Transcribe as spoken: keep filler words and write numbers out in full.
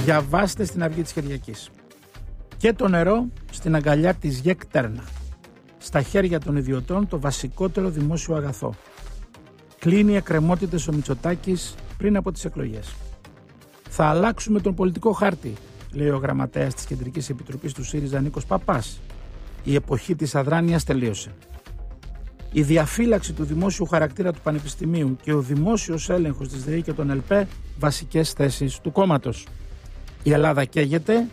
Διαβάστε στην Αυγή της Κυριακής. Και το νερό στην αγκαλιά της ΓΕΚ Τέρνα. Στα χέρια των ιδιωτών το βασικότερο δημόσιο αγαθό. Κλείνει εκκρεμότητες ο Μητσοτάκης πριν από τις εκλογές. Θα αλλάξουμε τον πολιτικό χάρτη, λέει ο γραμματέας της Κεντρικής Επιτροπής του ΣΥΡΙΖΑ Νίκος Παπάς. Η εποχή της αδράνειας τελείωσε. Η διαφύλαξη του δημόσιου χαρακτήρα του Πανεπιστημίου και ο δημόσιος έλεγχος της ΔΕΗ και των ΕΛΠΕ βασικές θέσεις του κόμματος. Η Ελλάδα καίγεται